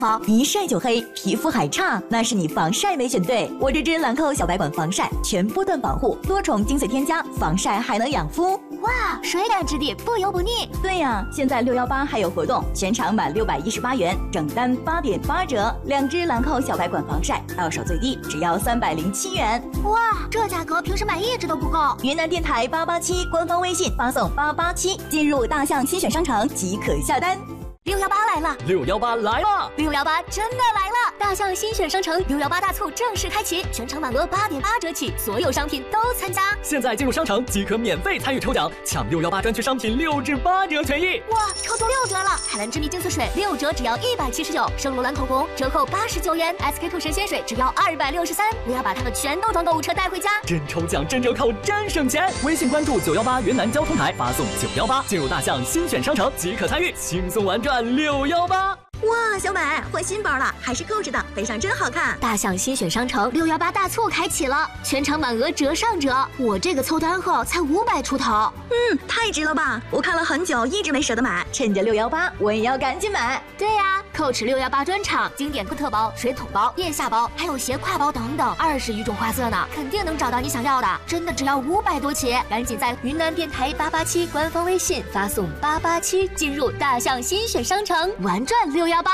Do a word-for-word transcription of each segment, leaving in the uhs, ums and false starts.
一晒就黑，皮肤还差，那是你防晒没选对。我这支兰蔻小白管防晒全波段保护，多重精粹添加，防晒还能养肤。 哇，水感质地，不油不腻。 对呀，现在六一八还有活动，全场满六百一十八元，整单八点八折。两支兰蔻小白管防晒，到手最低只要三百零七元。 哇，这价格平时买一支都不够。 云南电台八八七官方微信发送八八七，进入大象新选商城即可下单。 六一八来了， 六一八来了， 六一八真的来了！大象新选商城六一八大促正式开启，全场满额八点八折起，所有商品都参加。 现在进入商城即可免费参与抽奖，抢六一八专区商品六至八折权益。 哇，抽中六折了！海蓝之谜净色水六折只要一百七十九，圣罗兰口红折扣八十九元 ，S K two 神仙水只要二百六十三。我要把它们全都装购物车带回家， 真抽奖真折扣真省钱！微信关注九一八云南交通台，发送九一八进入大象新选商城即可参与，轻松玩转六一八。 哇，小买换新包了，还是扣着的，背上真好看。 大象新选商城六一八大促开启了，全场满额折上折。我这个凑单后才五百出头， 嗯，太值了吧！我看了很久，一直没舍得买，趁着六一八，我也要赶紧买。 对呀，蔻驰六一八专场，经典特包、水桶包、腋下包，还有斜挎包等等，二十余种花色呢，肯定能找到你想要的。真的只要五百多起，赶紧在云南电台八八七官方微信发送八八七，进入大象新选商城，玩转六一八。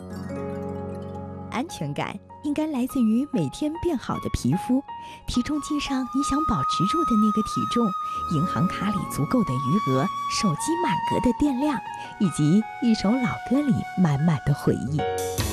安全感应该来自于每天变好的皮肤，体重计上你想保持住的那个体重，银行卡里足够的余额，手机满格的电量，以及一首老歌里满满的回忆。